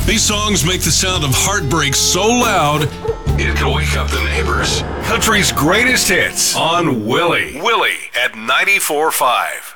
These songs make the sound of heartbreak so loud, it can wake up the neighbors. Country's greatest hits on Willie. Willie at 94.5.